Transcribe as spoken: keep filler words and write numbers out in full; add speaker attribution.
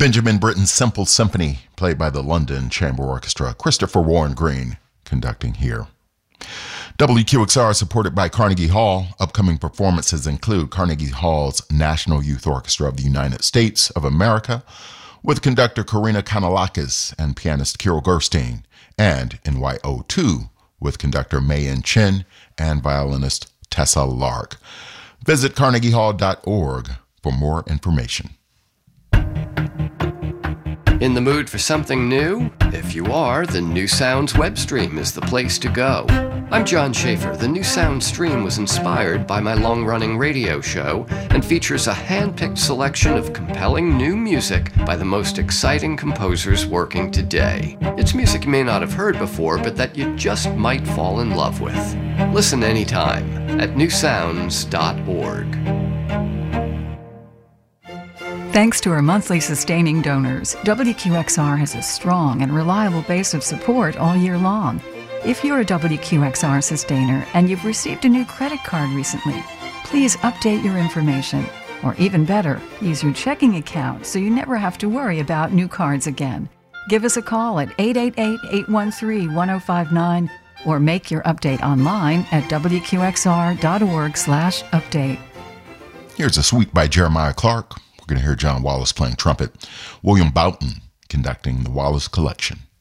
Speaker 1: Benjamin Britten's Simple Symphony, played by the London Chamber Orchestra. Christopher Warren Green conducting here. W Q X R is supported by Carnegie Hall. Upcoming performances include Carnegie Hall's National Youth Orchestra of the United States of America, with conductor Karina Kanalakis and pianist Kirill Gerstein, and N Y O two with conductor Mayan Chen and violinist Tessa Lark. Visit carnegie hall dot org for more information.
Speaker 2: In the mood for something new? If you are, the New Sounds web stream is the place to go. I'm John Schaefer. The New Sounds stream was inspired by my long-running radio show and features a hand-picked selection of compelling new music by the most exciting composers working today. It's music you may not have heard before, but that you just might fall in love with. Listen anytime at new sounds dot org.
Speaker 3: Thanks to our monthly sustaining donors, W Q X R has a strong and reliable base of support all year long. If you're a W Q X R sustainer and you've received a new credit card recently, please update your information. Or even better, use your checking account so you never have to worry about new cards again. Give us a call at eight eight eight, eight one three, one zero five nine or make your update online at w q x r dot org slash update.
Speaker 1: Here's a suite by Jeremiah Clark. We're going to hear John Wallace playing trumpet, William Boughton conducting the Wallace Collection.